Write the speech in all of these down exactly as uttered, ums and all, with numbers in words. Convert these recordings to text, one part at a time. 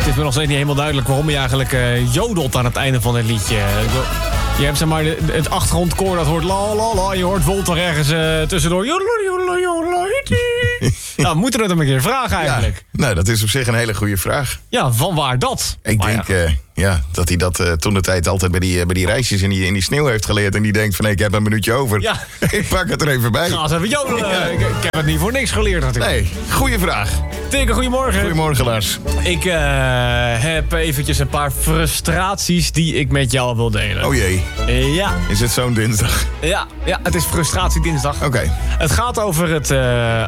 Het is me nog steeds niet helemaal duidelijk waarom je eigenlijk uh, jodelt aan het einde van het liedje. Je hebt zeg maar de, het achtergrondkoor dat hoort la la la. Je hoort Wolter ergens uh, tussendoor. Jodela, jodela, jodela. Nou, moeten we het hem een keer vragen eigenlijk. Ja, nou, dat is op zich een hele goede vraag. Ja, van waar dat? Ik maar denk ja. Uh, ja, dat hij dat uh, toen de tijd altijd bij die, uh, bij die reisjes in die, in die sneeuw heeft geleerd. En die denkt van, nee, ik heb een minuutje over. Ja. Ik pak het er even bij. Ga eens even jodelen. Ja. Ik, ik heb het niet voor niks geleerd natuurlijk. Nee, goede vraag. Tinker, goedemorgen. Goedemorgen, Lars. Ik uh, heb eventjes een paar frustraties die ik met jou wil delen. Oh jee. Ja. Is het zo'n dinsdag? Ja, ja, het is frustratiedinsdag. Oké. Okay. Het gaat over het uh,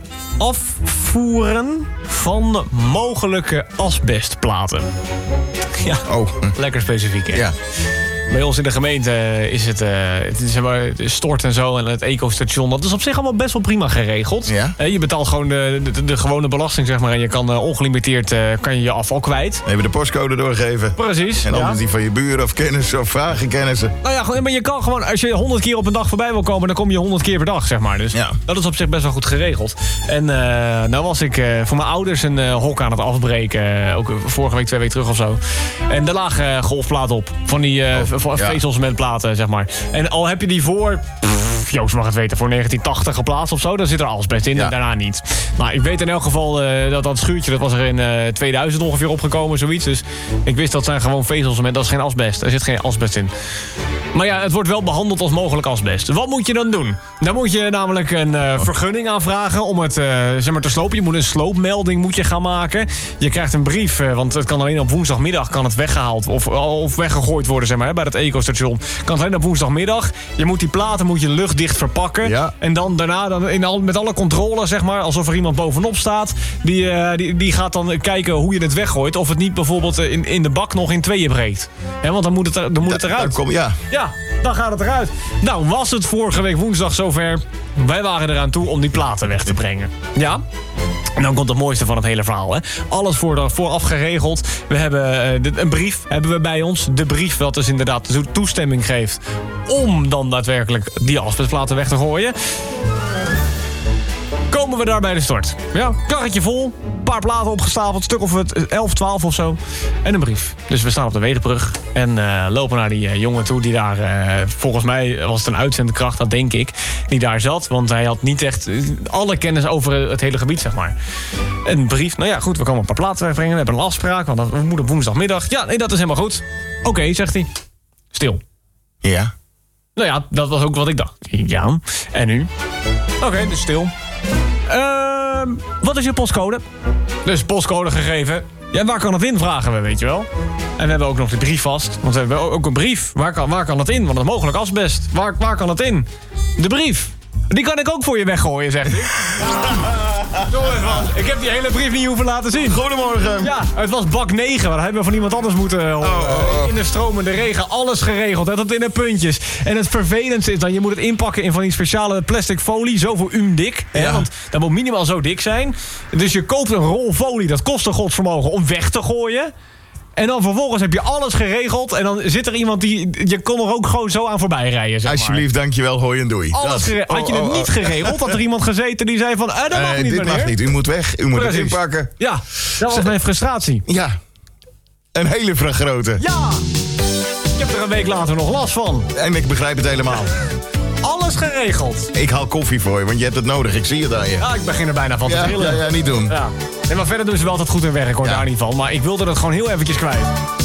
afvoeren van mogelijke asbestplaten. Ja, oh. Lekker specifiek, hè? Ja. Bij ons in de gemeente is het, uh, het is maar stort en zo en het ecostation. Dat is op zich allemaal best wel prima geregeld. Ja? Uh, je betaalt gewoon de, de, de gewone belasting, zeg maar. En je kan uh, ongelimiteerd uh, kan je, je afval kwijt. Even de postcode doorgeven. Precies. En dan ja. is die van je buren of kennissen of vragen kennissen. Nou ja, maar je kan gewoon, als je honderd keer op een dag voorbij wil komen, dan kom je honderd keer per dag, zeg maar. Dus ja. Dat is op zich best wel goed geregeld. En uh, nou was ik uh, voor mijn ouders een uh, hok aan het afbreken. Uh, ook vorige week, twee weken terug of zo. En daar lagen uh, golfplaten op. Van die uh, oh, ja. vezelcementplaten, zeg maar. En al heb je die voor, pff, Joost mag het weten, voor negentien tachtig geplaatst of zo, dan zit er asbest in ja. en daarna niet. Nou, ik weet in elk geval uh, dat dat schuurtje, dat was er in uh, tweeduizend ongeveer opgekomen, zoiets. Dus ik wist dat zijn gewoon vezelcement, dat is geen asbest. Er zit geen asbest in. Maar ja, het wordt wel behandeld als mogelijk asbest. Wat moet je dan doen? Dan moet je namelijk een uh, vergunning aanvragen om het uh, zeg maar te slopen. Je moet een sloopmelding moet je gaan maken. Je krijgt een brief, uh, want het kan alleen op woensdagmiddag kan het weggehaald of, of weggegooid worden, zeg maar, hè, bij het ecostation. Kan het alleen op woensdagmiddag. Je moet die platen moet je luchtdicht verpakken. Ja. En dan daarna dan in al, met alle controle, zeg maar, alsof er iemand bovenop staat. Die, uh, die, die gaat dan kijken hoe je het weggooit. Of het niet bijvoorbeeld in, in de bak nog in tweeën breekt. Hè, want dan moet het, er, dan moet het eruit. Dan kom, ja. Ja, dan gaat het eruit. Nou, was het vorige week woensdag zover. Wij waren eraan toe om die platen weg te brengen. Ja. En dan komt het mooiste van het hele verhaal. Hè? Alles voor, vooraf geregeld. We hebben uh, de, een brief hebben we bij ons. De brief dat dus inderdaad de toestemming geeft om dan daadwerkelijk die asbestplaten weg te gooien. Komen we daar bij de stort. Ja, karretje vol, een paar platen opgestapeld, stuk of elf, twaalf of zo. En een brief. Dus we staan op de Wederbrug en uh, lopen naar die uh, jongen toe die daar, uh, volgens mij was het een uitzendkracht, dat denk ik, die daar zat. Want hij had niet echt uh, alle kennis over het hele gebied, zeg maar. Een brief, nou ja, goed, we komen een paar platen wegbrengen. We hebben een afspraak, want we moeten op woensdagmiddag. Ja, nee, dat is helemaal goed. Oké, okay, zegt hij. Stil. Ja. Nou ja, dat was ook wat ik dacht. Ja, en nu? Oké, okay, dus stil. Uh, wat is je postcode? Dus postcode gegeven. Ja, waar kan het in, vragen we, weet je wel. En we hebben ook nog de brief vast. Want we hebben ook een brief. Waar kan, waar kan het in? Want het is mogelijk asbest. Waar, waar kan het in? De brief. Die kan ik ook voor je weggooien, zegt hij. Ik heb die hele brief niet hoeven laten zien. Goedemorgen. Ja, het was bak negen. Maar dat hebben we van iemand anders moeten uh, oh, oh, oh. In de stromende regen. Alles geregeld. Hè, tot in de puntjes. En het vervelendste is dan, je moet het inpakken in van die speciale plastic folie. Zo voor um dik. Hè, ja. Want dat moet minimaal zo dik zijn. Dus je koopt een rol folie. Dat kost een godsvermogen om weg te gooien. En dan vervolgens heb je alles geregeld. En dan zit er iemand die... Je kon er ook gewoon zo aan voorbij rijden, zeg maar. Alsjeblieft, dankjewel, hoi en doei. Alles gere- Had je het niet geregeld? Had er iemand gezeten die zei van... Eh, dat mag uh, niet, dit meneer. mag niet, u moet weg. U moet Precies. het inpakken. Ja, dat was mijn frustratie. Ja, een hele grote. Ja, ik heb er een week later nog last van. En ik begrijp het helemaal. Alles geregeld. Ik haal koffie voor je, want je hebt het nodig. Ik zie het aan je. Ja, ik begin er bijna van te ja, trillen. Ja, ja, niet doen. Ja. En maar verder doen ze wel altijd goed hun werk, hoor, ja. Daar niet van. Maar ik wilde dat gewoon heel eventjes kwijt.